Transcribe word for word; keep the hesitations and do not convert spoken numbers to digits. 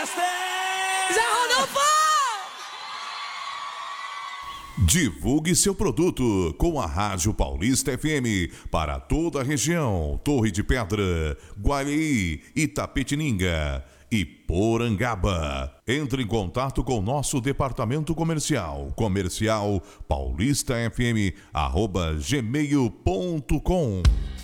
Oeste! Zé Rodolfo! Divulgue seu produto com a Rádio Paulista F M para toda a região, Torre de Pedra, Guareí, Itapetininga e Porangaba. Entre em contato com nosso departamento comercial, comercial paulistafm arroba gmail ponto com.